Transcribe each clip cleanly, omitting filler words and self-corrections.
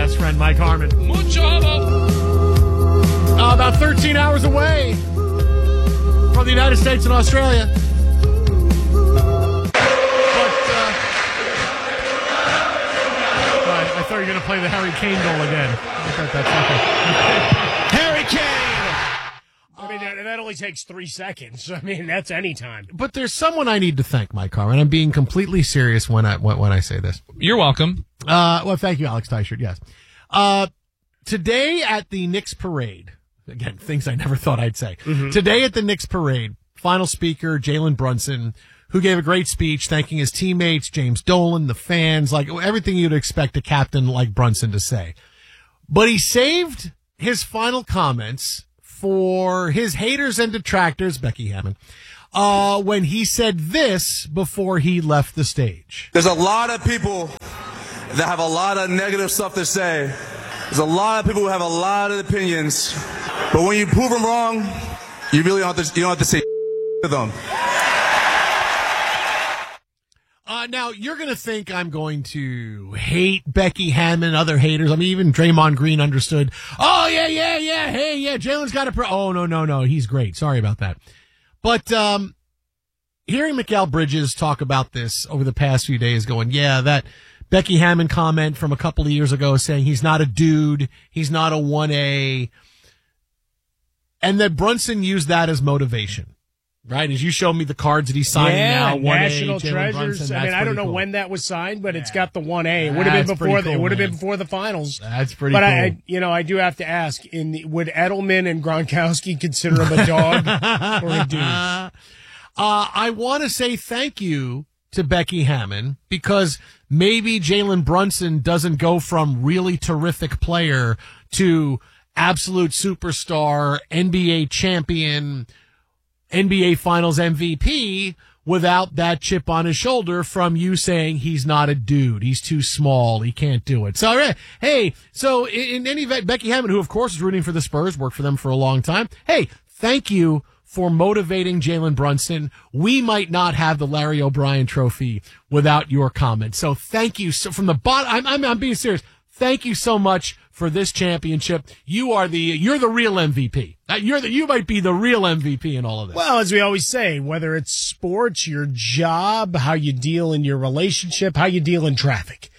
best friend, Mike Harmon. About 13 hours away from the United States and Australia. I thought you were going to play the Harry Kane goal again. I thought that's okay. Harry Kane! I mean, that only takes 3 seconds. I mean, that's any time. But there's someone I need to thank, Mike Harmon. I'm being completely serious when I say this. You're welcome. Well, thank you, Alex Teichert, yes. Today at the Knicks parade, again, things I never thought I'd say. Mm-hmm. Today at the Knicks parade, final speaker, Jalen Brunson, who gave a great speech thanking his teammates, James Dolan, the fans, like everything you'd expect a captain like Brunson to say. But he saved his final comments for his haters and detractors, Becky Hammon, when he said this before he left the stage. There's a lot of people that have a lot of negative stuff to say. There's a lot of people who have a lot of opinions. But when you prove them wrong, you really don't have to say to them. Now, you're going to think I'm going to hate Becky Hammon, other haters. I mean, even Draymond Green understood. Oh, yeah. Hey, yeah, Jalen's got a Oh, no. He's great. Sorry about that. But hearing Mikal Bridges talk about this over the past few days going, yeah, that Becky Hammon comment from a couple of years ago saying he's not a dude, he's not a 1A, and that Brunson used that as motivation. Right, as you showed me the cards that he's signing now, 1A, National Jalen Treasures. Brunson, I mean, I don't know cool. when that was signed, but it's got the 1A. It would have been before. It would have been before the finals. That's pretty. But cool. I do have to ask: would Edelman and Gronkowski consider him a dog or a dude? I want to say thank you to Becky Hammon because maybe Jalen Brunson doesn't go from really terrific player to absolute superstar, NBA champion, NBA Finals MVP without that chip on his shoulder from you saying he's not a dude. He's too small. He can't do it. So, hey, in any event, Becky Hammon, who of course is rooting for the Spurs, worked for them for a long time. Hey, thank you for motivating Jalen Brunson. We might not have the Larry O'Brien trophy without your comments. So thank you. So from the bottom, I'm being serious. Thank you so much for this championship. You're the real MVP. You might be the real MVP in all of this. Well, as we always say, whether it's sports, your job, how you deal in your relationship, how you deal in traffic.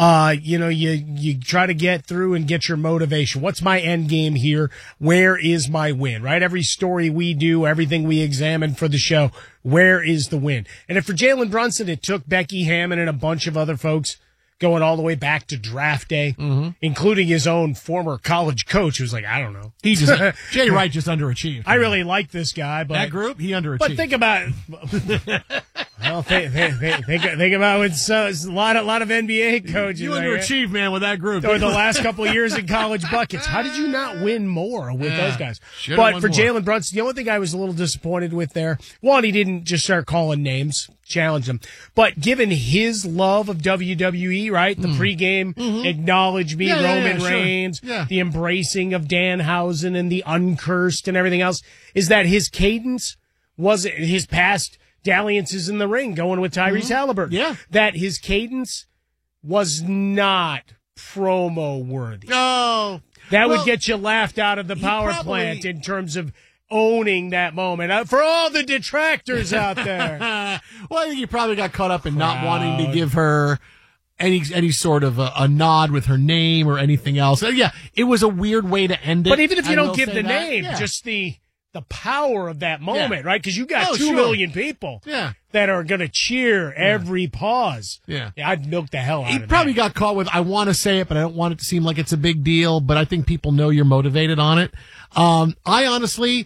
You try to get through and get your motivation. What's my end game here? Where is my win, right? Every story we do, everything we examine for the show, where is the win? And if for Jalen Brunson, it took Becky Hammon and a bunch of other folks going all the way back to draft day, including his own former college coach, who's like, I don't know. Jay Wright just underachieved. I really like this guy, but that group, he underachieved. But think about it. Well, think about it. So it's a lot of NBA coaches. You underachieved, man, with that group. Or the last couple of years in college buckets. How did you not win more with those guys? But for Jalen Brunson, the only thing I was a little disappointed with there, one, he didn't just start calling names, challenge them. But given his love of WWE, right? The pregame, acknowledge me, Roman Reigns, the embracing of Danhausen and the uncursed and everything else, is that his cadence was his past dalliances in the ring going with Tyrese Halliburton. Yeah. That his cadence was not promo worthy. No. That would get you laughed out of the power plant in terms of owning that moment. For all the detractors out there. Well, I think he probably got caught up in not wanting to give her any sort of a nod with her name or anything else. Yeah, it was a weird way to end it. But even if you don't give the name, just the power of that moment, right? Because you got 2 million people that are going to cheer every pause. Yeah, I'd milk the hell out of it. He probably got caught with, I want to say it, but I don't want it to seem like it's a big deal, but I think people know you're motivated on it. I honestly,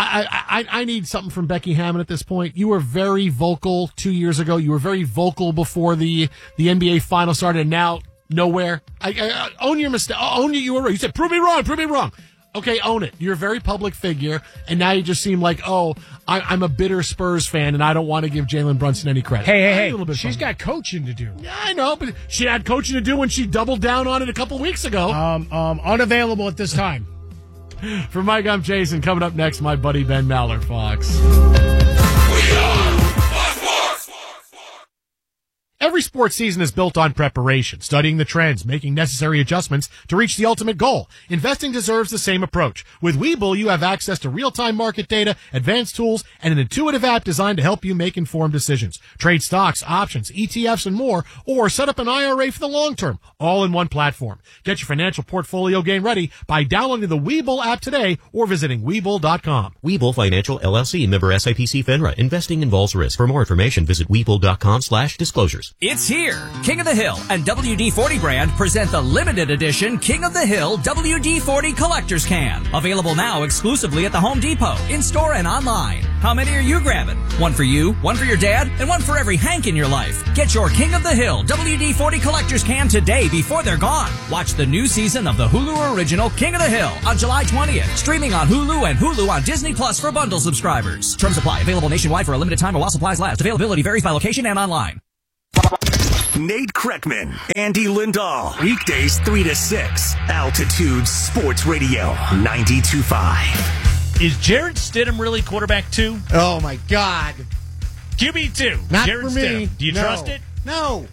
I need something from Becky Hammon at this point. You were very vocal 2 years ago. You were very vocal before the NBA final started, and now nowhere. I own your mistake. Own you were right. You said, prove me wrong. Okay, own it. You're a very public figure, and now you just seem like, I'm a bitter Spurs fan, and I don't want to give Jalen Brunson any credit. Hey, she's got coaching to do. Yeah, I know, but she had coaching to do when she doubled down on it a couple weeks ago. Unavailable at this time. For Mike, I'm Jason. Coming up next, my buddy Ben Maller, Fox. Every sports season is built on preparation, studying the trends, making necessary adjustments to reach the ultimate goal. Investing deserves the same approach. With Webull, you have access to real-time market data, advanced tools, and an intuitive app designed to help you make informed decisions. Trade stocks, options, ETFs, and more, or set up an IRA for the long term, all in one platform. Get your financial portfolio game ready by downloading the Webull app today or visiting Webull.com. Webull Financial LLC, member SIPC FINRA. Investing involves risk. For more information, visit Webull.com/disclosures. It's here. King of the Hill and WD-40 brand present the limited edition King of the Hill WD-40 Collector's Can. Available now exclusively at the Home Depot, in-store and online. How many are you grabbing? One for you, one for your dad, and one for every Hank in your life. Get your King of the Hill WD-40 Collector's Can today before they're gone. Watch the new season of the Hulu original King of the Hill on July 20th. Streaming on Hulu and Hulu on Disney Plus for bundle subscribers. Terms apply. Available nationwide for a limited time while supplies last. Availability varies by location and online. Nate Kreckman, Andy Lindahl, weekdays 3 to 6, Altitude Sports Radio 92.5. Is Jarrett Stidham really quarterback 2? Oh, my God. QB 2. Not Jarrett for me. Stidham. Do you trust it? No.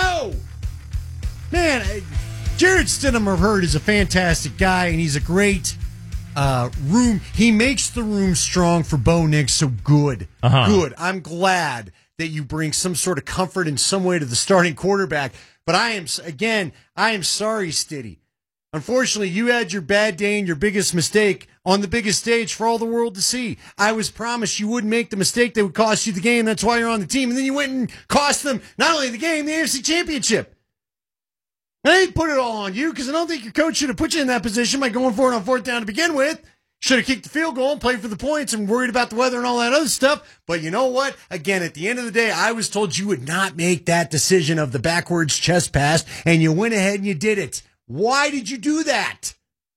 Man, Jarrett Stidham, I've heard, is a fantastic guy, and he's a great room. He makes the room strong for Bo Nix, so good. Good. I'm glad that you bring some sort of comfort in some way to the starting quarterback. But I am sorry, Stiddy. Unfortunately, you had your bad day and your biggest mistake on the biggest stage for all the world to see. I was promised you wouldn't make the mistake that would cost you the game. That's why you're on the team. And then you went and cost them not only the game, the AFC Championship. I didn't put it all on you because I don't think your coach should have put you in that position by going for it on fourth down to begin with. Should have kicked the field goal and played for the points and worried about the weather and all that other stuff. But you know what? Again, at the end of the day, I was told you would not make that decision of the backwards chest pass, and you went ahead and you did it. Why did you do that?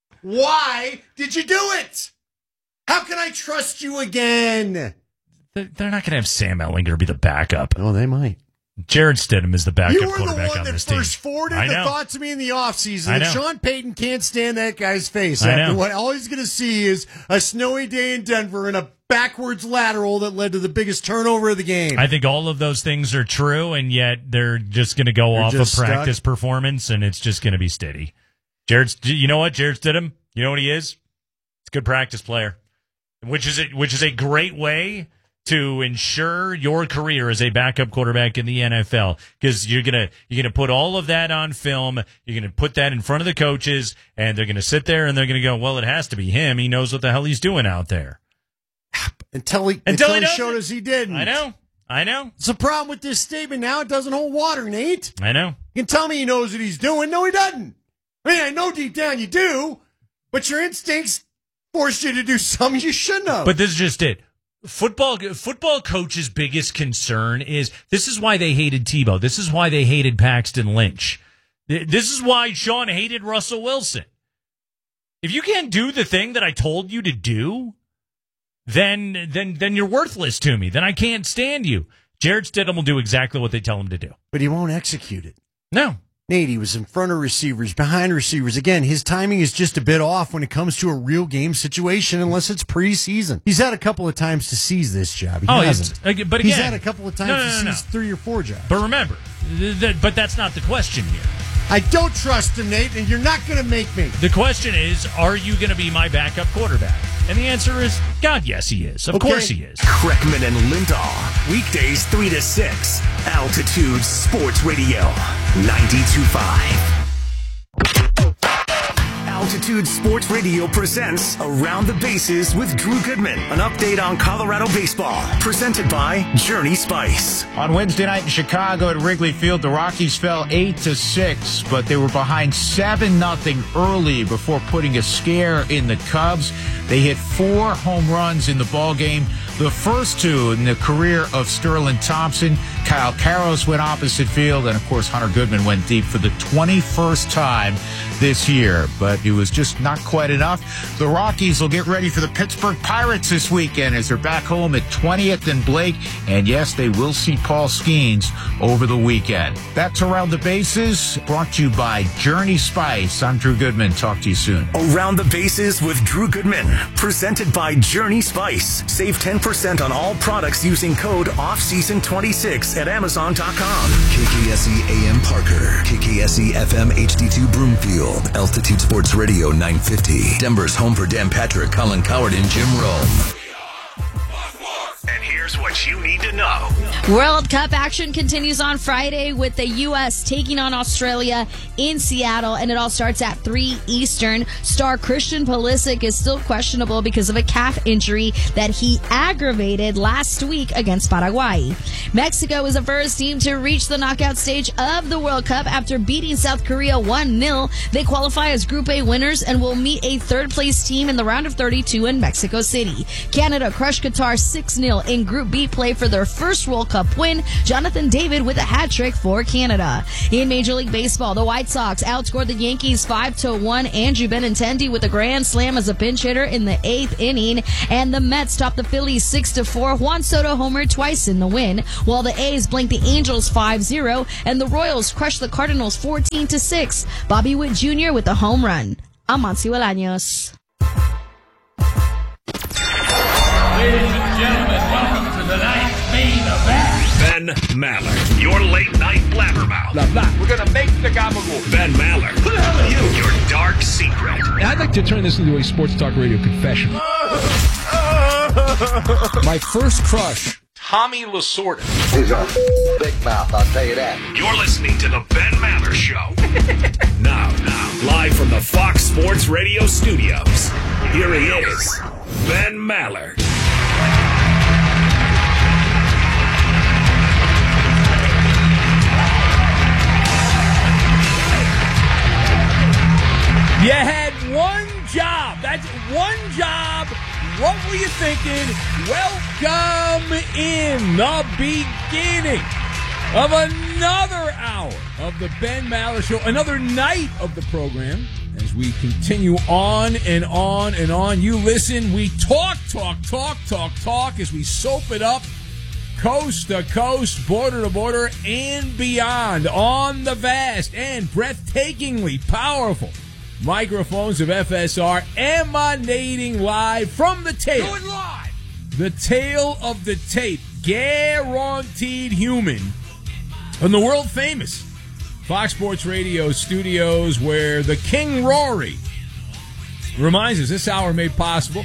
Why did you do it? How can I trust you again? They're not going to have Sam Ehlinger be the backup. Oh, they might. Jared Stidham is the backup quarterback on this team. You were the one that first forwarded the thought to me in the offseason that Sean Payton can't stand that guy's face. After what all he's going to see is a snowy day in Denver and a backwards lateral that led to the biggest turnover of the game. I think all of those things are true, and yet they're just going to go off of practice performance, and it's just going to be steady. You know what? Jared Stidham, you know what he is? He's a good practice player, which is a great way to ensure your career as a backup quarterback in the NFL, because you're gonna put all of that on film. You're gonna put that in front of the coaches, and they're gonna sit there and they're gonna go, "Well, it has to be him. He knows what the hell he's doing out there." Until he showed us he didn't. I know. It's a problem with this statement now. It doesn't hold water, Nate. I know. You can tell me he knows what he's doing. No, he doesn't. I mean, I know deep down you do, but your instincts force you to do something you shouldn't have. But this is just it. Football coach's biggest concern is this is why they hated Tebow. This is why they hated Paxton Lynch. This is why Sean hated Russell Wilson. If you can't do the thing that I told you to do, then you're worthless to me. Then I can't stand you. Jared Stidham will do exactly what they tell him to do. But he won't execute it. No. Nate, he was in front of receivers, behind receivers. Again, his timing is just a bit off when it comes to a real game situation, unless it's preseason. He's had a couple of times to seize this job. He hasn't. But again, he's had a couple of times to seize 3 or 4 jobs. But remember, but that's not the question here. I don't trust him, Nate, and you're not going to make me. The question is, are you going to be my backup quarterback? And the answer is, God, yes, he is. Of course he is. Kreckman and Lindahl, weekdays 3 to 6, Altitude Sports Radio 92.5. Altitude Sports Radio presents Around the Bases with Drew Goodman. An update on Colorado baseball. Presented by Journey Spice. On Wednesday night in Chicago at Wrigley Field, the Rockies fell 8-6, but they were behind 7-0 early before putting a scare in the Cubs. They hit 4 home runs in the ballgame, the first 2 in the career of Sterling Thompson. Kyle Karros went opposite field, and of course Hunter Goodman went deep for the 21st time this year, but he was just not quite enough. The Rockies will get ready for the Pittsburgh Pirates this weekend as they're back home at 20th and Blake. And yes, they will see Paul Skeens over the weekend. That's Around the Bases, brought to you by Journey Spice. I'm Drew Goodman. Talk to you soon. Around the Bases with Drew Goodman, presented by Journey Spice. Save 10% on all products using code OFFSEASON26 at Amazon.com. KKSE AM Parker, KKSE FM HD2 Broomfield, Altitude Sports Radio 950, Denver's home for Dan Patrick, Colin Coward, and Jim Rome. And here's what you need to know. World Cup action continues on Friday with the U.S. taking on Australia in Seattle, and it all starts at 3 Eastern. Star Christian Pulisic is still questionable because of a calf injury that he aggravated last week against Paraguay. Mexico is the first team to reach the knockout stage of the World Cup after beating South Korea 1-0. They qualify as Group A winners and will meet a third-place team in the round of 32 in Mexico City. Canada crushed Qatar 6-0 in Group B play for their first World Cup win. Jonathan David with a hat trick for Canada. In Major League Baseball, the White Sox outscored the Yankees 5-1. Andrew Benintendi with a grand slam as a pinch hitter in the 8th inning, and the Mets topped the Phillies 6-4. Juan Soto homered twice in the win, while the A's blanked the Angels 5-0, and the Royals crushed the Cardinals 14-6. Bobby Witt Jr. with a home run. I'm Monty Bolaños. Ladies and gentlemen, welcome to tonight's main event. Ben Maller, your late night blabbermouth. Blah, blah. We're going to make the gabagool. Ben Maller. Who the hell are you? Your dark secret. I'd like to turn this into a sports talk radio confession. My first crush, Tommy Lasorda. He's a big mouth, I'll tell you that. You're listening to the Ben Maller Show. Now, live from the Fox Sports Radio studios, here he is, Ben Maller. You had one job. That's one job. What were you thinking? Welcome in the beginning of another hour of the Ben Maller Show, another night of the program as we continue on and on and on. You listen, we talk as we soap it up coast to coast, border to border, and beyond on the vast and breathtakingly powerful microphones of FSR, emanating live from the tail. Do it live! The tail of the tape, guaranteed human, in the world famous Fox Sports Radio studios, where the King Rory reminds us this hour made possible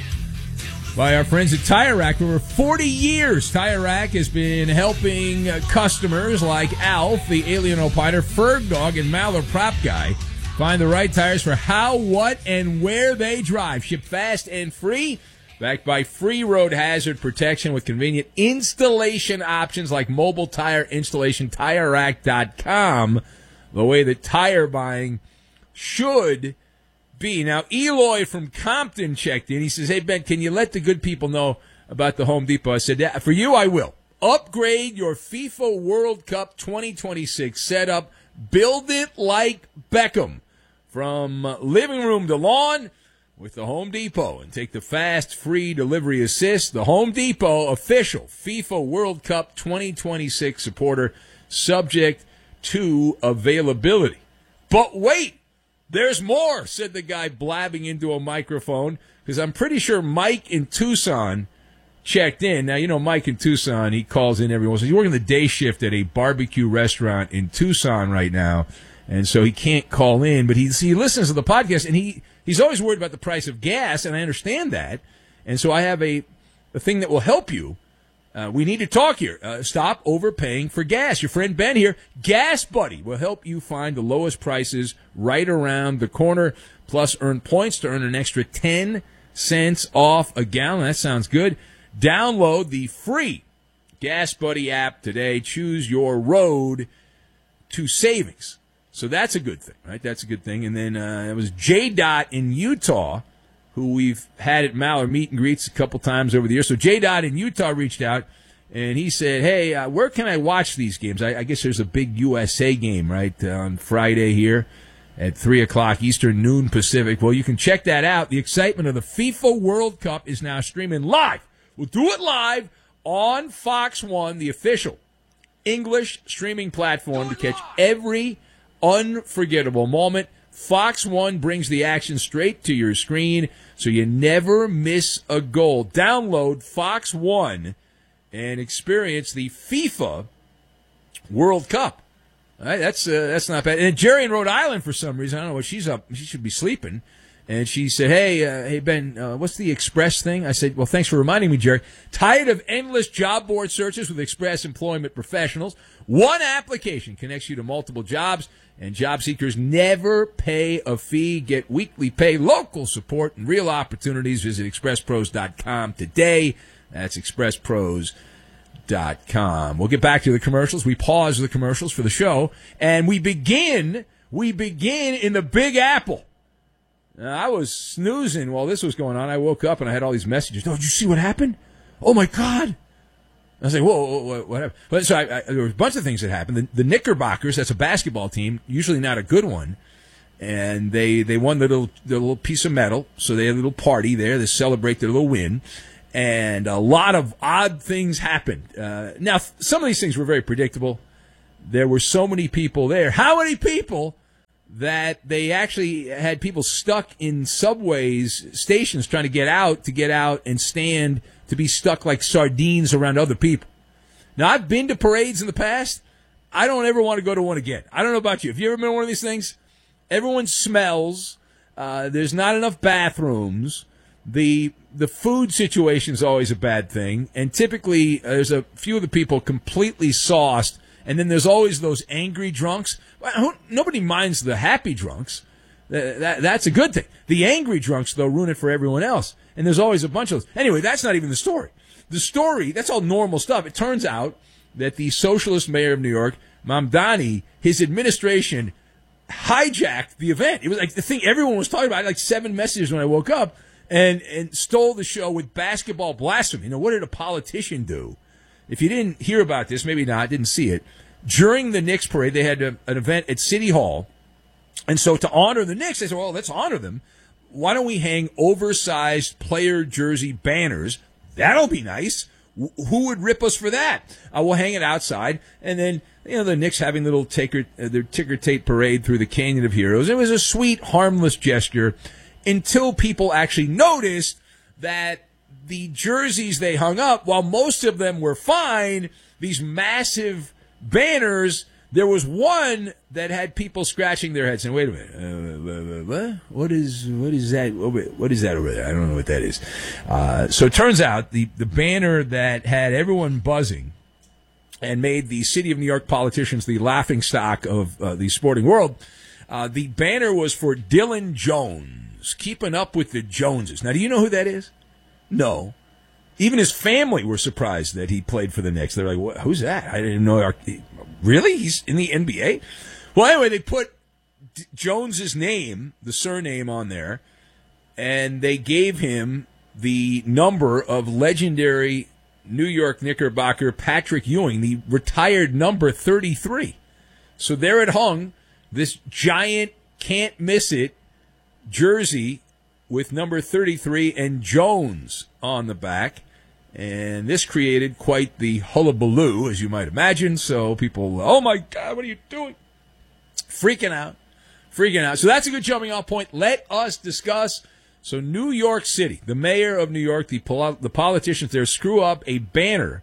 by our friends at Tire Rack. For over 40 years, Tire Rack has been helping customers like Alf, the Alien Opiner, Ferg Dog, and Maller Prop Guy find the right tires for how, what, and where they drive. Ship fast and free, backed by free road hazard protection with convenient installation options like mobile tire installation, TireRack.com, the way that tire buying should be. Now, Eloy from Compton checked in. He says, hey, Ben, can you let the good people know about the Home Depot? I said, yeah, for you, I will. Upgrade your FIFA World Cup 2026 setup. Build it like Beckham. From living room to lawn with the Home Depot, and take the fast, free delivery assist. The Home Depot, official FIFA World Cup 2026 supporter, subject to availability. But wait, there's more, said the guy blabbing into a microphone, because I'm pretty sure Mike in Tucson checked in. Now, you know Mike in Tucson, he calls in every once in a while. He's working the day shift at a barbecue restaurant in Tucson right now. And so he can't call in, but he listens to the podcast, and he's always worried about the price of gas, and I understand that. And so I have a thing that will help you. We need to talk here. Stop overpaying for gas. Your friend Ben here, Gas Buddy, will help you find the lowest prices right around the corner, plus earn points to earn an extra 10 cents off a gallon. That sounds good. Download the free Gas Buddy app today. Choose your road to savings. So that's a good thing, right? That's a good thing. And then it was J. Dot in Utah, who we've had at Maller meet and greets a couple times over the years. So J. Dot in Utah reached out, and he said, hey, where can I watch these games? I guess there's a big USA game, right, on Friday here. at 3 o'clock Eastern, noon Pacific. Well, you can check that out. The excitement of the FIFA World Cup is now streaming live. We'll do it live on Fox One, the official English streaming platform, to catch every unforgettable moment. Fox One brings the action straight to your screen, so you never miss a goal. Download Fox One and experience the FIFA World Cup. All right, that's not bad. And Jerry in Rhode Island, for some reason, I don't know what she's up. She should be sleeping. And she said, hey, Ben, what's the Express thing? I said, well, thanks for reminding me, Jerry. Tired of endless job board searches with Express Employment Professionals? One application connects you to multiple jobs, and job seekers never pay a fee. Get weekly pay, local support, and real opportunities. Visit expresspros.com today. That's expresspros.com. We'll get back to the commercials. We pause the commercials for the show, and we begin in the Big Apple. I was snoozing while this was going on. I woke up and I had all these messages. Oh, did you see what happened? Oh, my God. I was like, whoa, what happened? But so there was a bunch of things that happened. The Knickerbockers, that's a basketball team, usually not a good one, and they won the little piece of metal, so they had a little party there to celebrate their little win, and a lot of odd things happened. Now, some of these things were very predictable. There were so many people there. How many people that they actually had people stuck in subways, stations, trying to get out and stand to be stuck like sardines around other people. Now, I've been to parades in the past. I don't ever want to go to one again. I don't know about you. Have you ever been to one of these things? Everyone smells. There's not enough bathrooms. The food situation is always a bad thing. And typically, there's a few of the people completely sauced. And then there's always those angry drunks. Nobody minds the happy drunks. That's a good thing. The angry drunks, though, ruin it for everyone else. And there's always a bunch of those. Anyway, that's not even the story. The story, that's all normal stuff. It turns out that the socialist mayor of New York, Mamdani, his administration hijacked the event. It was like the thing everyone was talking about. I had like 7 messages when I woke up and stole the show with basketball blasphemy. You know, what did a politician do? If you didn't hear about this, maybe not, didn't see it, during the Knicks parade, they had an event at City Hall. And so to honor the Knicks, they said, well, let's honor them. Why don't we hang oversized player jersey banners? That'll be nice. Who would rip us for that? We'll hang it outside. And then, the Knicks having their ticker tape parade through the Canyon of Heroes. It was a sweet, harmless gesture until people actually noticed that the jerseys they hung up, while most of them were fine, these massive banners, there was one that had people scratching their heads saying, wait a minute, what is that? What is that over there? I don't know what that is. So it turns out the banner that had everyone buzzing and made the city of New York politicians the laughingstock of the sporting world, the banner was for Dylan Jones, keeping up with the Joneses. Now, do you know who that is? No. Even his family were surprised that he played for the Knicks. They're like, who's that? I didn't know. Really? He's in the NBA? Well, anyway, they put Jones's name, the surname, on there, and they gave him the number of legendary New York Knickerbocker Patrick Ewing, the retired number 33. So there it hung, this giant, can't miss it jersey with number 33 and Jones on the back. And this created quite the hullabaloo, as you might imagine. So people, oh my God, what are you doing? Freaking out. So that's a good jumping off point. Let us discuss. So New York City, the mayor of New York, the politicians there screw up a banner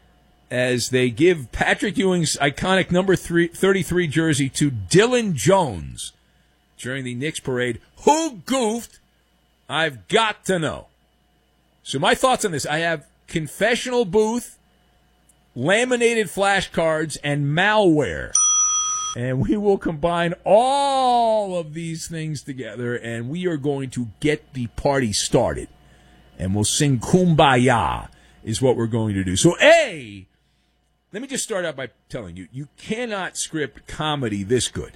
as they give Patrick Ewing's iconic number 33 jersey to Dylan Jones during the Knicks parade. Who goofed? I've got to know. So my thoughts on this, I have confessional booth, laminated flashcards, and malware. And we will combine all of these things together, and we are going to get the party started. And we'll sing Kumbaya is what we're going to do. So, A, let me just start out by telling you, you cannot script comedy this good.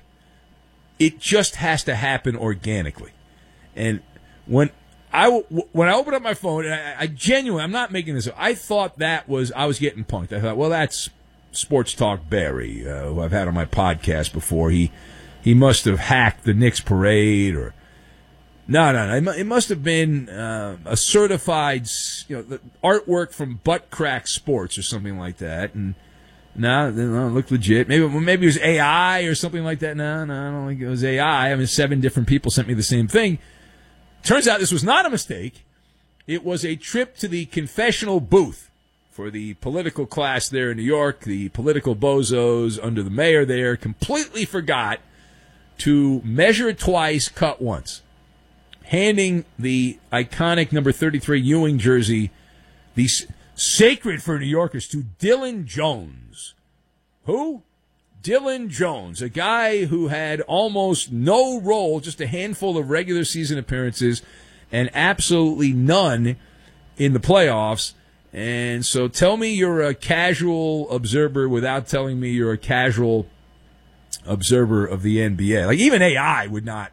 It just has to happen organically. And when I opened up my phone, and I genuinely, I'm not making this up, I thought I was getting punked. I thought, well, that's Sports Talk Barry, who I've had on my podcast before. He he must have hacked the Knicks parade or. No. It must have been a certified, the artwork from Butt Crack Sports or something like that. And no, it looked legit. Maybe it was AI or something like that. No, I don't think it was AI. I mean, 7 different people sent me the same thing. Turns out this was not a mistake. It was a trip to the confessional booth for the political class there in New York. The political bozos under the mayor there completely forgot to measure twice, cut once. Handing the iconic number 33 Ewing jersey, the sacred for New Yorkers, to Dylan Jones. Who? Dylan Jones, a guy who had almost no role, just a handful of regular season appearances, and absolutely none in the playoffs. And so tell me you're a casual observer without telling me you're a casual observer of the NBA. Like, even AI would not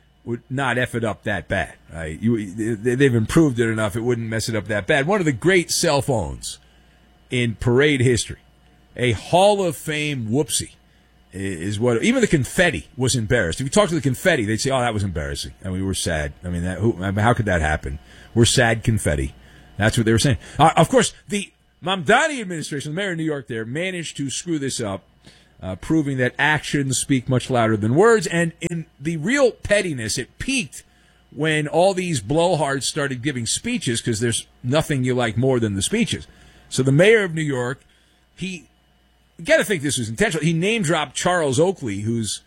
F it up that bad. Right? They've improved it enough, it wouldn't mess it up that bad. One of the great cell phones in parade history, a Hall of Fame whoopsie, is what. Even the confetti was embarrassed. If you talk to the confetti, they'd say, "Oh, that was embarrassing." I mean, we're sad. I mean, how could that happen? We're sad confetti. That's what they were saying. Of course, the Mamdani administration, the mayor of New York, there managed to screw this up. Proving that actions speak much louder than words. And in the real pettiness, it peaked when all these blowhards started giving speeches, because there's nothing you like more than the speeches. So the mayor of New York, you got to think this was intentional. He name-dropped Charles Oakley, who's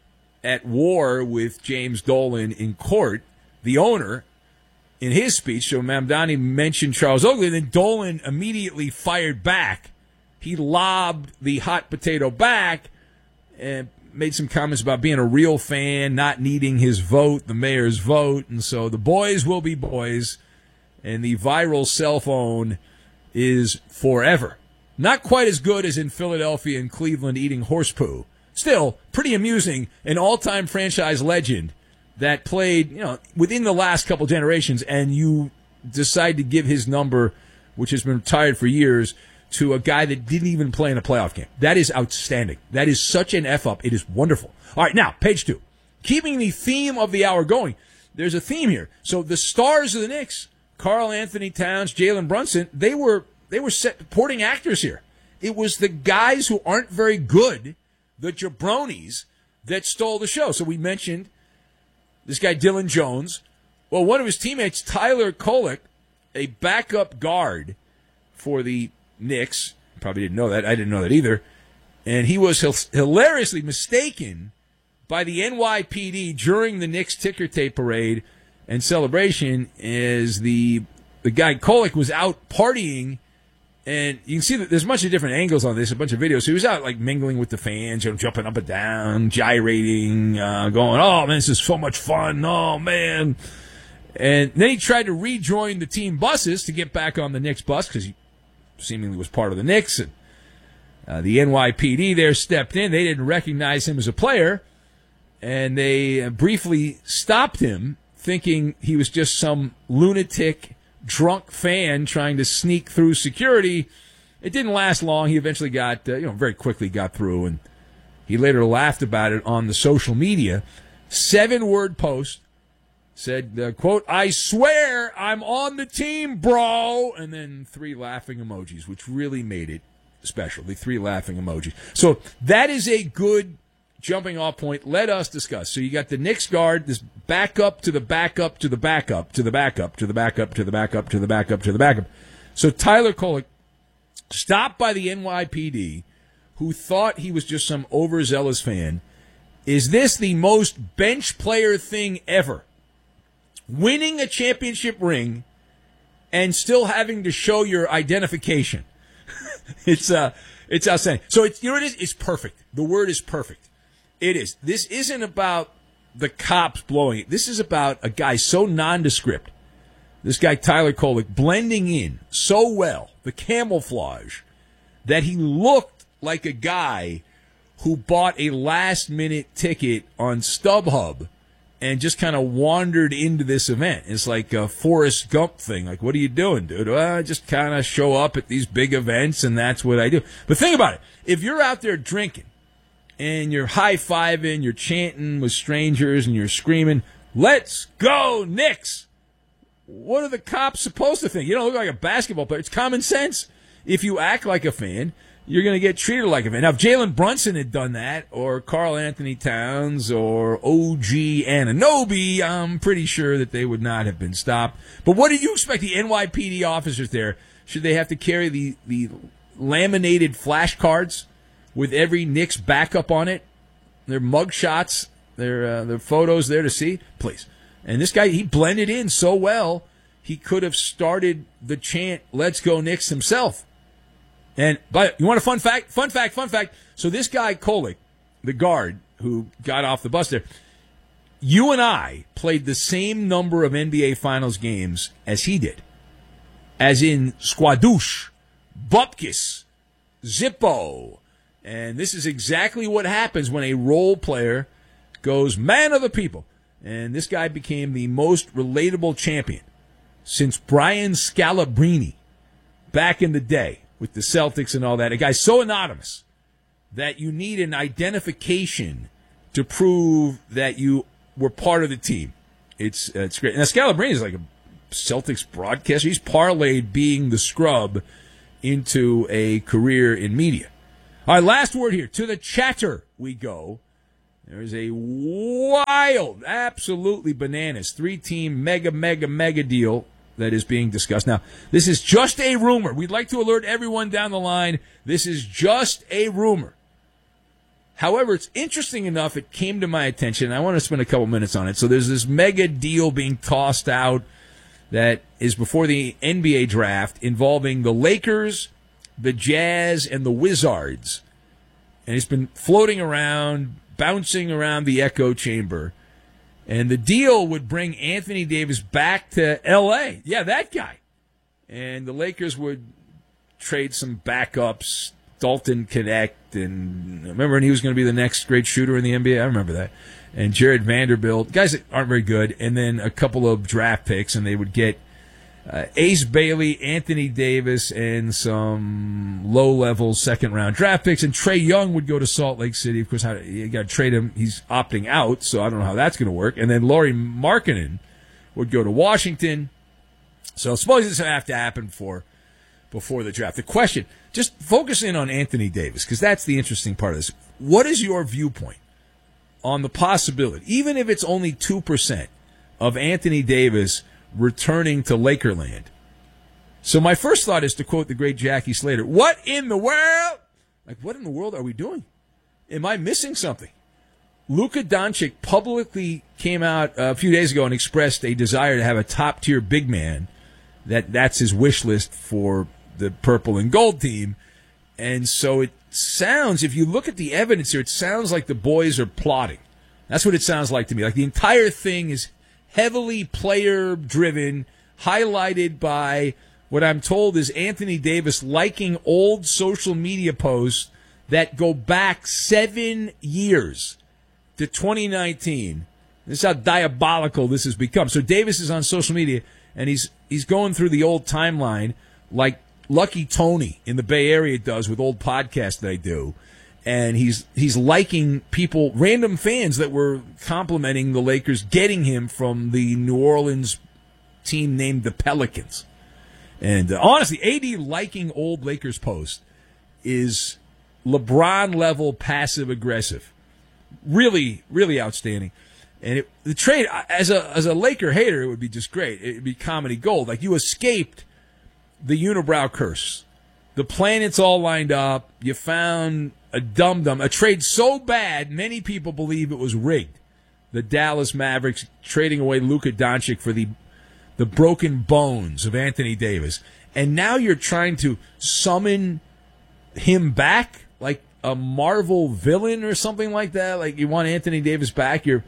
at war with James Dolan in court, the owner, in his speech. So Mamdani mentioned Charles Oakley, and then Dolan immediately fired back. He lobbed the hot potato back and made some comments about being a real fan, not needing his vote, the mayor's vote. And so the boys will be boys, and the viral cell phone is forever. Not quite as good as in Philadelphia and Cleveland eating horse poo. Still, pretty amusing, an all-time franchise legend that played, within the last couple generations, and you decide to give his number, which has been retired for years, to a guy that didn't even play in a playoff game. That is outstanding. That is such an F-up. It is wonderful. All right, now, page 2. Keeping the theme of the hour going, there's a theme here. So the stars of the Knicks, Karl Anthony Towns, Jalen Brunson, they were supporting actors here. It was the guys who aren't very good, the jabronis, that stole the show. So we mentioned this guy Dylan Jones. Well, one of his teammates, Tyler Kolek, a backup guard for the Knicks, probably didn't know that. I didn't know that either. And he was hilariously mistaken by the NYPD during the Knicks ticker tape parade and celebration as the guy Kolek was out partying. And you can see that there's a bunch of different angles on this, a bunch of videos. So he was out like mingling with the fans, jumping up and down, gyrating, going, "Oh man, this is so much fun. Oh man." And then he tried to rejoin the team buses to get back on the Knicks bus because he seemingly was part of the Knicks, and the NYPD there stepped in. They didn't recognize him as a player, and they briefly stopped him, thinking he was just some lunatic, drunk fan trying to sneak through security. It didn't last long. He eventually very quickly got through, and he later laughed about it on the social media. 7-word post. Said, quote, "I swear I'm on the team, bro," and then 3 laughing emojis, which really made it special, the 3 laughing emojis. So that is a good jumping off point. Let us discuss. So you got the Knicks guard, this backup to the backup to the backup to the backup to the backup to the backup to the backup to the backup. So Tyler Kolek, stopped by the NYPD, who thought he was just some overzealous fan. Is this the most bench player thing ever? Winning a championship ring and still having to show your identification. It's outstanding. So it is? It's perfect. The word is perfect. It is. This isn't about the cops blowing it. This is about a guy so nondescript. This guy, Tyler Kolek, blending in so well, the camouflage, that he looked like a guy who bought a last-minute ticket on StubHub and just kind of wandered into this event. It's like a Forrest Gump thing. Like, what are you doing, dude? Well, I just kind of show up at these big events, and that's what I do. But think about it. If you're out there drinking, and you're high-fiving, you're chanting with strangers, and you're screaming, "Let's go, Knicks!" What are the cops supposed to think? You don't look like a basketball player. It's common sense. If you act like a fan, you're going to get treated like a fan. Now, if Jalen Brunson had done that, or Karl Anthony Towns, or OG Anunoby, I'm pretty sure that they would not have been stopped. But what do you expect the NYPD officers there? Should they have to carry the laminated flashcards with every Knicks backup on it? Their mug shots, their photos there to see? Please. And this guy, he blended in so well, he could have started the chant, "Let's go Knicks" himself. And but you want a fun fact? Fun fact. So this guy, Kolek, the guard who got off the bus there, you and I played the same number of NBA Finals games as he did. As in Squadouche, Bupkis, Zippo. And this is exactly what happens when a role player goes man of the people. And this guy became the most relatable champion since Brian Scalabrine back in the day with the Celtics and all that. A guy so anonymous that you need an identification to prove that you were part of the team. It's great. Now, Scalabrine is like a Celtics broadcaster. He's parlayed being the scrub into a career in media. All right, last word here. To the chatter we go. There's a wild, absolutely bananas, 3-team mega deal that is being discussed. Now, this is just a rumor. We'd like to alert everyone down the line. This is just a rumor. However, it's interesting enough, it came to my attention. I want to spend a couple minutes on it. So there's this mega deal being tossed out that is before the NBA draft involving the Lakers, the Jazz, and the Wizards. And it's been floating around, bouncing around the echo chamber. And the deal would bring Anthony Davis back to L.A. Yeah, that guy. And the Lakers would trade some backups, Dalton Connect, and remember when he was going to be the next great shooter in the NBA? I remember that. And Jared Vanderbilt, guys that aren't very good, and then a couple of draft picks, and they would get Ace Bailey, Anthony Davis, and some low-level second-round draft picks. And Trae Young would go to Salt Lake City. Of course, you got to trade him. He's opting out, so I don't know how that's going to work. And then Lauri Markkanen would go to Washington. So suppose this would have to happen before the draft. The question, just focus in on Anthony Davis, because that's the interesting part of this. What is your viewpoint on the possibility, even if it's only 2%, of Anthony Davis returning to Lakerland? So my first thought is to quote the great Jackie Slater, what in the world? Like, what in the world are we doing? Am I missing something? Luka Doncic publicly came out a few days ago and expressed a desire to have a top-tier big man. That's his wish list for the purple and gold team. And so it sounds, if you look at the evidence here, it sounds like the boys are plotting. That's what it sounds like to me. Like the entire thing is heavily player-driven, highlighted by what I'm told is Anthony Davis liking old social media posts that go back 7 years to 2019. This is how diabolical this has become. So Davis is on social media, and he's going through the old timeline like Lucky Tony in the Bay Area does with old podcasts that I do. And he's liking people, random fans that were complimenting the Lakers, getting him from the New Orleans team named the Pelicans. And honestly, AD liking old Lakers posts is LeBron-level passive-aggressive. Really, really outstanding. And the trade, as a Laker hater, it would be just great. It would be comedy gold. Like, you escaped the unibrow curse. The planets all lined up. You found a dum-dum, a trade so bad, many people believe it was rigged. The Dallas Mavericks trading away Luka Doncic for the broken bones of Anthony Davis. And now you're trying to summon him back like a Marvel villain or something like that. Like you want Anthony Davis back. You're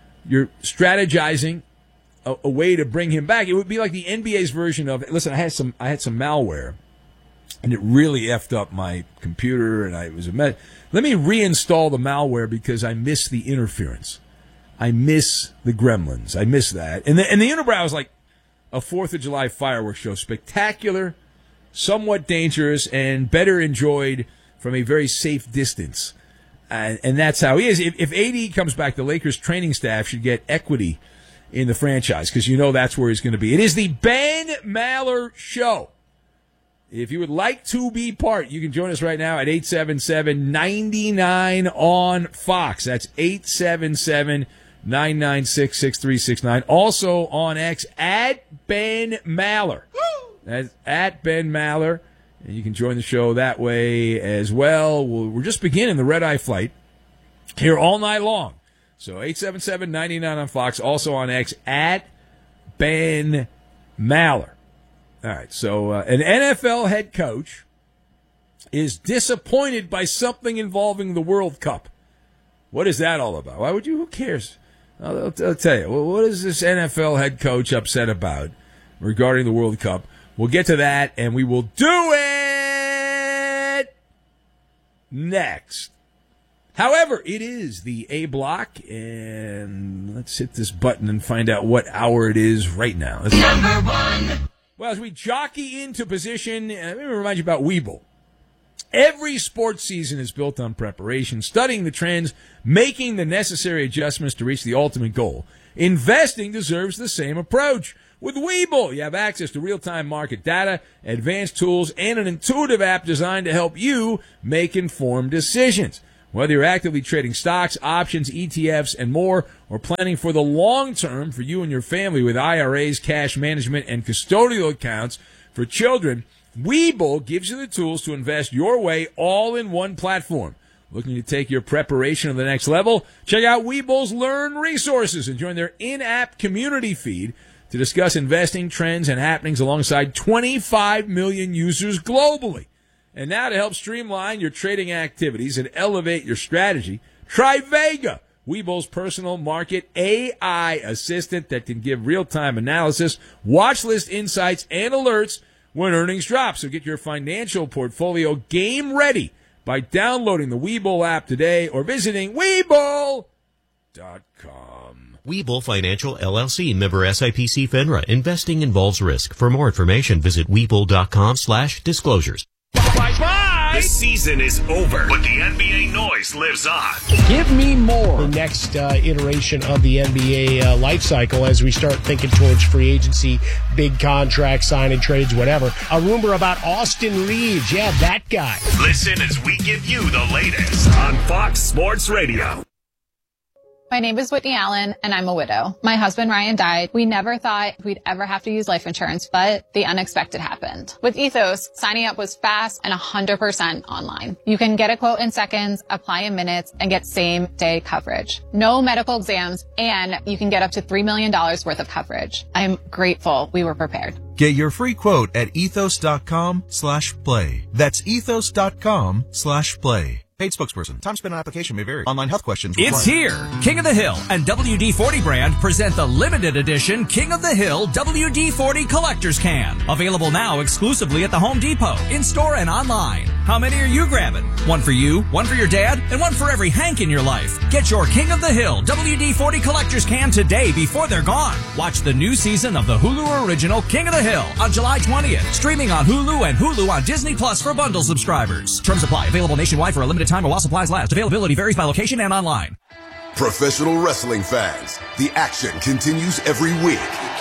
strategizing a way to bring him back. It would be like the NBA's version of, listen, I had some malware. And it really effed up my computer, and it was a mess. Let me reinstall the malware because I miss the interference. I miss the gremlins. I miss that. And the unibrow is like a 4th of July fireworks show. Spectacular, somewhat dangerous, and better enjoyed from a very safe distance And that's how he is. If AD comes back, the Lakers training staff should get equity in the franchise because that's where he's going to be. It is the Ben Maller Show. If you would like to be part, you can join us right now at 877-99 on Fox. That's 877-996-6369. Also on X at Ben Maller. That's at Ben Maller. And you can join the show that way as well. We're just beginning the Red Eye flight here all night long. So 877-99 on Fox, also on X at Ben Maller. All right, so an NFL head coach is disappointed by something involving the World Cup. What is that all about? Why would you? Who cares? I'll tell you. What is this NFL head coach upset about regarding the World Cup? We'll get to that, and we will do it next. However, it is the A block, and let's hit this button and find out what hour it is right now. Number one. Well, as we jockey into position, let me remind you about Webull. Every sports season is built on preparation, studying the trends, making the necessary adjustments to reach the ultimate goal. Investing deserves the same approach. With Webull, you have access to real-time market data, advanced tools, and an intuitive app designed to help you make informed decisions. Whether you're actively trading stocks, options, ETFs, and more, or planning for the long term for you and your family with IRAs, cash management, and custodial accounts for children, Webull gives you the tools to invest your way all in one platform. Looking to take your preparation to the next level? Check out Webull's Learn resources and join their in-app community feed to discuss investing trends and happenings alongside 25 million users globally. And now to help streamline your trading activities and elevate your strategy, try Vega, Webull's personal market AI assistant that can give real-time analysis, watch list insights, and alerts when earnings drop. So get your financial portfolio game ready by downloading the Webull app today or visiting Webull.com. Webull Financial LLC, member SIPC FINRA. Investing involves risk. For more information, visit Webull.com/disclosures. Bye-bye! The season is over, but the NBA noise lives on. Give me more. The next iteration of the NBA life cycle as we start thinking towards free agency, big contracts, signing trades, whatever. A rumor about Austin Reeves. Yeah, that guy. Listen as we give you the latest on Fox Sports Radio. My name is Whitney Allen, and I'm a widow. My husband, Ryan, died. We never thought we'd ever have to use life insurance, but the unexpected happened. With Ethos, signing up was fast and 100% online. You can get a quote in seconds, apply in minutes, and get same-day coverage. No medical exams, and you can get up to $3 million worth of coverage. I'm grateful we were prepared. Get your free quote at ethos.com/play. That's ethos.com/play. Paid spokesperson. Time spent on application may vary. Online health questions required. It's here. King of the Hill and WD-40 brand present the limited edition King of the Hill WD-40 Collector's Can. Available now exclusively at the Home Depot, in-store and online. How many are you grabbing? One for you, one for your dad, and one for every Hank in your life. Get your King of the Hill WD-40 Collector's Can today before they're gone. Watch the new season of the Hulu original King of the Hill on July 20th. Streaming on Hulu and Hulu on Disney Plus for bundle subscribers. Terms apply. Available nationwide for a limited time while supplies last. Availability varies by location and online. Professional wrestling fans, the action continues every week.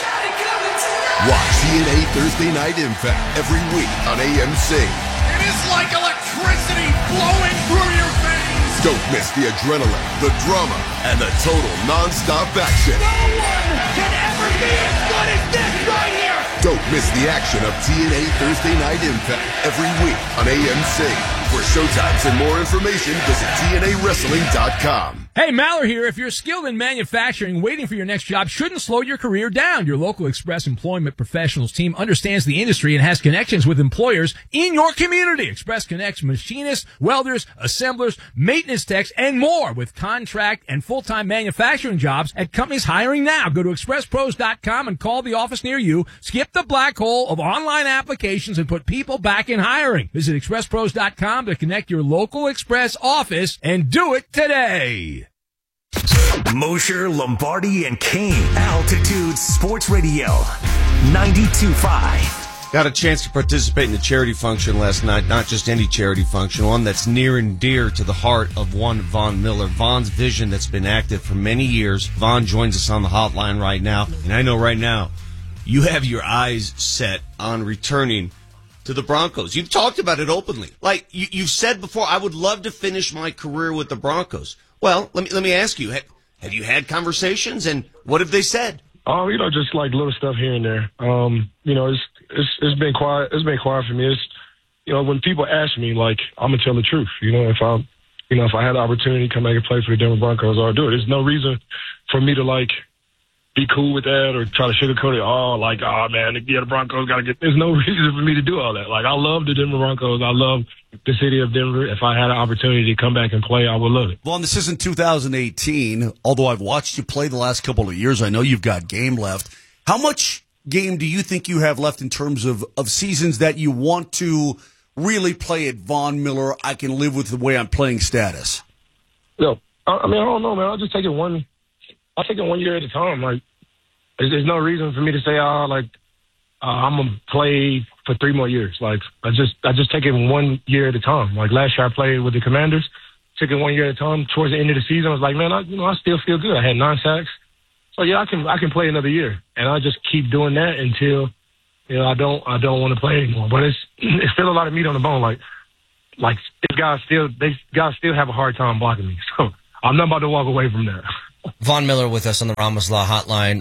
Watch TNA Thursday Night Impact every week on AMC. It is like electricity flowing through your veins. Don't miss the adrenaline, the drama, and the total non-stop action. No one can ever be as good as this right here. Don't miss the action of TNA Thursday Night Impact every week on AMC. For showtimes and more information, visit TNAWrestling.com. Hey, Maller here. If you're skilled in manufacturing, waiting for your next job shouldn't slow your career down. Your local Express Employment Professionals team understands the industry and has connections with employers in your community. Express connects machinists, welders, assemblers, maintenance techs, and more with contract and full-time manufacturing jobs at companies hiring now. Go to expresspros.com and call the office near you. Skip the black hole of online applications and put people back in hiring. Visit expresspros.com to connect your local Express office and do it today. Mosher, Lombardi, and Kane. Altitude Sports Radio. 92.5. Got a chance to participate in a charity function last night, not just any charity function, one that's near and dear to the heart of one Von Miller. Von's vision that's been active for many years. Von joins us on the hotline right now, and I know right now you have your eyes set on returning to the Broncos. You've talked about it openly. Like you've said before, I would love to finish my career with the Broncos. Well, let me ask you, have you had conversations, and what have they said? Oh, just like little stuff here and there. It's been quiet. It's been quiet for me. It's, when people ask me, like, I'm gonna tell the truth. If I had the opportunity to come back and play for the Denver Broncos, I'll do it. There's no reason for me to like be cool with that or try to sugarcoat it. Man, the Broncos gotta get. There's no reason for me to do all that. Like, I love the Denver Broncos. I love the city of Denver. If I had an opportunity to come back and play, I would love it. Well, and this isn't 2018. Although I've watched you play the last couple of years, I know you've got game left. How much game do you think you have left in terms of seasons that you want to really play at Von Miller? I can live with the way I'm playing status. No, I don't know, man. I'll just take it one year at a time. Like, there's no reason for me to say, I'm gonna play for 3 more years. Like, I just take it 1 year at a time. Like, last year I played with the Commanders, took it 1 year at a time. Towards the end of the season, I was like, man, I still feel good. I had 9 sacks. So yeah, I can play another year, and I just keep doing that until I don't want to play anymore. But it's still a lot of meat on the bone. Like these guys still have a hard time blocking me. So I'm not about to walk away from that. Von Miller with us on the Ramos Law Hotline.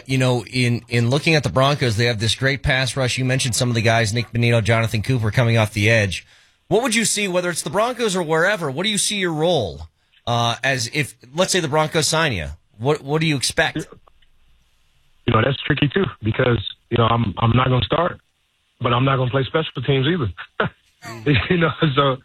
In looking at the Broncos, they have this great pass rush. You mentioned some of the guys, Nick Bonito, Jonathan Cooper, coming off the edge. What would you see, whether it's the Broncos or wherever? What do you see your role as if, let's say, the Broncos sign you? What do you expect? That's tricky too, because I'm not going to start, but I'm not going to play special teams either. So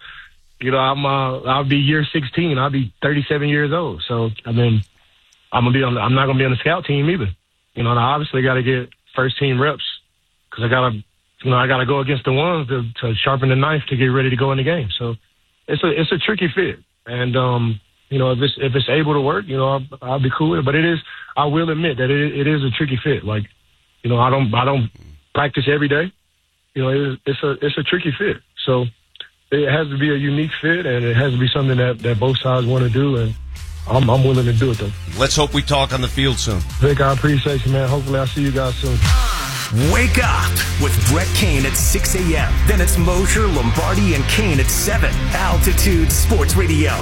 I'll be year 16. I'll be 37 years old. So I'm not going to be on the scout team either. I obviously got to get first team reps because I got to go against the ones to sharpen the knife to get ready to go in the game. So it's a tricky fit, and if it's able to work, I'll be cool with it. But I will admit that it is a tricky fit. Like, I don't practice every day. It's a tricky fit. So it has to be a unique fit, and it has to be something that both sides want to do, and I'm willing to do it, though. Let's hope we talk on the field soon. Vic, I appreciate you, man. Hopefully I'll see you guys soon. Wake up with Brett Kane at 6 a.m. Then it's Mosher, Lombardi, and Kane at 7. Altitude Sports Radio,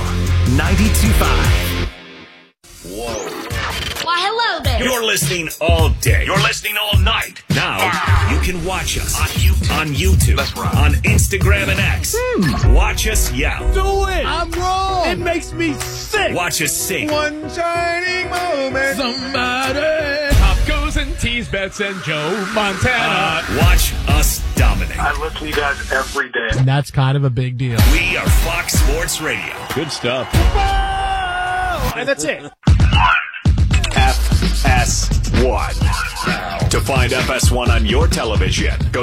92.5. Whoa. Why, hello there. You're listening all day. You're listening all night. Now, you can watch us on YouTube. That's right. On Instagram and X. Watch us yell. Do it. I'm wrong. It makes me sick. Watch us sing. One shining moment. Somebody. Top goes and tease bets and Joe Montana. Watch us dominate. I listen to you guys every day. And that's kind of a big deal. We are Fox Sports Radio. Good stuff. And that's it. FS1. To find FS1 on your television, go